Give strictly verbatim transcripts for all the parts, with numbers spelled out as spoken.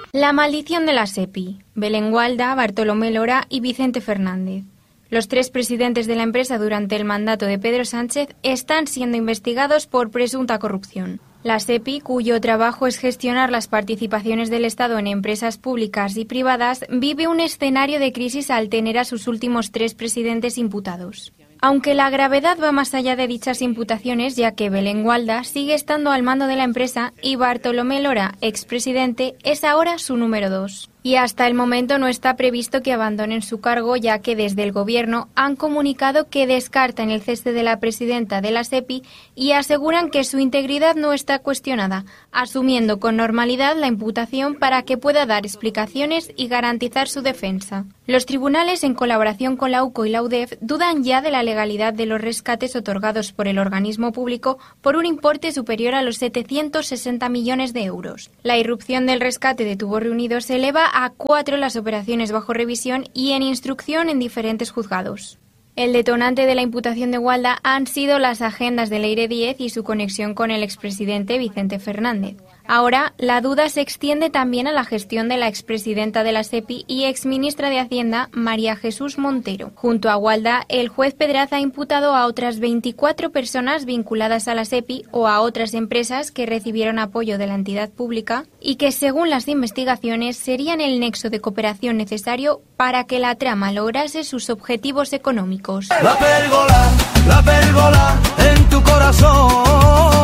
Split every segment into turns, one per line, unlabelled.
La maldición de la SEPI, Belén Gualda, Bartolomé Lora y Vicente Fernández. Los tres presidentes de la empresa durante el mandato de Pedro Sánchez están siendo investigados por presunta corrupción. La SEPI, cuyo trabajo es gestionar las participaciones del Estado en empresas públicas y privadas, vive un escenario de crisis al tener a sus últimos tres presidentes imputados. Aunque la gravedad va más allá de dichas imputaciones, ya que Belén Gualda sigue estando al mando de la empresa y Bartolomé Lora, expresidente, es ahora su número dos. Y hasta el momento no está previsto que abandonen su cargo, ya que desde el Gobierno han comunicado que descartan el cese de la presidenta de la SEPI y aseguran que su integridad no está cuestionada, asumiendo con normalidad la imputación para que pueda dar explicaciones y garantizar su defensa. Los tribunales, en colaboración con la U C O y la U D E F, dudan ya de la legalidad de los rescates otorgados por el organismo público por un importe superior a los setecientos sesenta millones de euros. La irrupción del rescate de Tubos Reunidos se eleva a cuatro las operaciones bajo revisión y en instrucción en diferentes juzgados. El detonante de la imputación de Gualda han sido las agendas de Leire Díez y su conexión con el expresidente Vicente Fernández. Ahora, la duda se extiende también a la gestión de la expresidenta de la SEPI y exministra de Hacienda, María Jesús Montero. Junto a Gualda, el juez Pedraza ha imputado a otras veinticuatro personas vinculadas a la SEPI o a otras empresas que recibieron apoyo de la entidad pública y que, según las investigaciones, serían el nexo de cooperación necesario para que la trama lograse sus objetivos económicos.
La pérgola, la pérgola en tu corazón.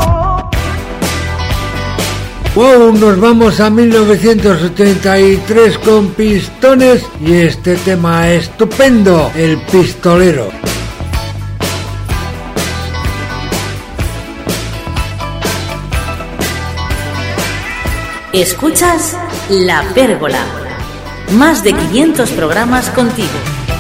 Wow, nos vamos a mil novecientos ochenta y tres con Pistones y este tema estupendo, El Pistolero.
Escuchas La Pérgola. Más de quinientos programas contigo.